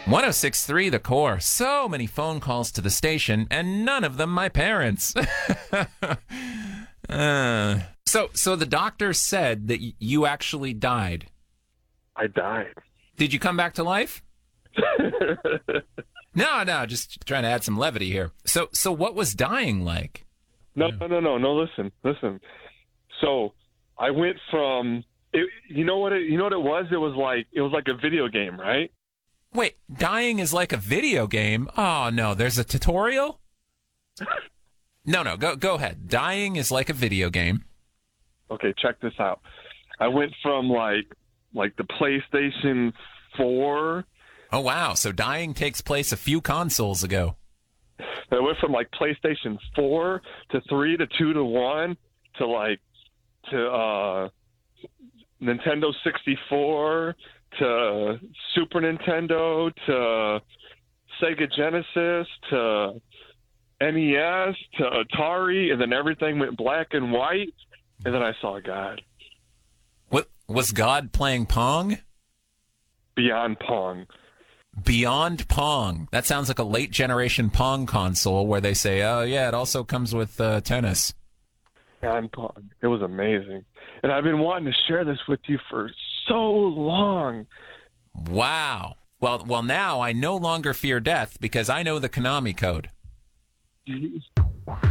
106.3 The Core. So many phone calls to the station, and none of them my parents. So the doctor said that you actually died. I died. Did you come back to life? No, just trying to add some levity here. So what was dying like? No. Listen. So I went from it. You know what it was? It was like a video game, right? Wait, dying is like a video game? Oh no, there's a tutorial? No, go ahead. Dying is like a video game. Okay, check this out. I went from like the PlayStation 4. Oh wow, so dying takes place a few consoles ago. I went from like PlayStation 4 to 3 to 2 to 1 to Nintendo 64 to Super Nintendo to Sega Genesis to NES to Atari, and then everything went black and white, and then I saw God. What was God playing Pong? Beyond Pong. Beyond Pong. That sounds like a late generation Pong console where they say, oh yeah, it also comes with tennis. Beyond Pong. It was amazing. And I've been wanting to share this with you for so long. Wow. Well, now I no longer fear death because I know the Konami code. Jeez.